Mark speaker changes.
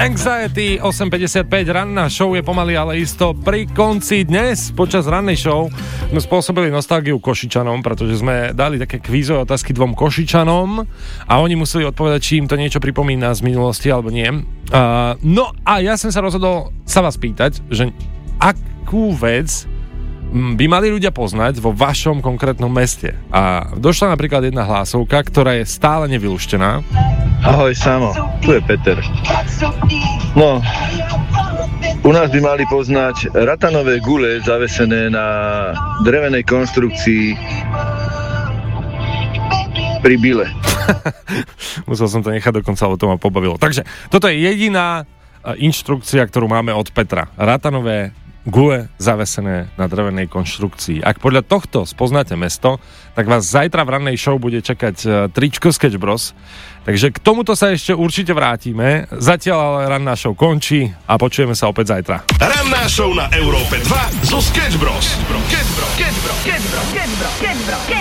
Speaker 1: Anxiety 8.55, ranná show je pomaly, ale isto pri konci. Dnes počas rannej show sme spôsobili nostalgiu Košičanom, pretože sme dali také kvízové otázky 2 Košičanom a oni museli odpovedať, či im to niečo pripomína z minulosti alebo nie. No a ja som sa rozhodol sa vás pýtať, že akú vec by mali ľudia poznať vo vašom konkrétnom meste. A došla napríklad jedna hlásovka, ktorá je stále nevyluštená.
Speaker 2: Ahoj, Samo, tu je Peter. No, u nás by mali poznať ratanové gule zavesené na drevenej konštrukcii pri bile.
Speaker 1: Musel som to nechať dokonca, lebo to ma pobavilo. Takže toto je jediná inštrukcia, ktorú máme od Petra. Ratanové gule zavesené na drevenej konštrukcii. Ak podľa tohto spoznáte mesto, tak vás zajtra v rannej show bude čakať tričko Sketch Bros. Takže k tomuto sa ešte určite vrátime. Zatiaľ ale ranná show končí a počujeme sa opäť zajtra.
Speaker 3: Ranná show na Európe 2 zo Sketch Bros.